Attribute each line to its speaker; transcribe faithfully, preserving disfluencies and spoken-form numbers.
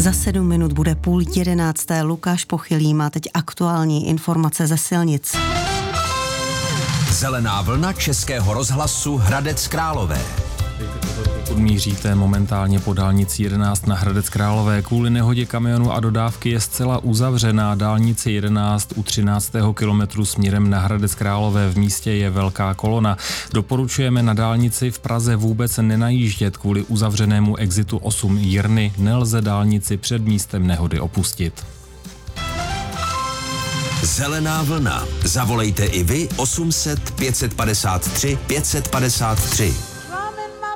Speaker 1: Za sedm minut bude půl jedenácté. Lukáš Pochylý má teď aktuální informace ze silnic.
Speaker 2: Zelená vlna Českého rozhlasu Hradec Králové.
Speaker 3: Pokud míříte momentálně po dálnici jedenáct na Hradec Králové, kvůli nehodě kamionu a dodávky je zcela uzavřená dálnice jedenáct u třináctého kilometru směrem na Hradec Králové. V místě je velká kolona. Doporučujeme na dálnici v Praze vůbec nenajíždět kvůli uzavřenému exitu osm Jirny. Nelze dálnici před místem nehody opustit.
Speaker 2: Zelená vlna. Zavolejte i vy osm set pět set padesát tři pět set padesát tři.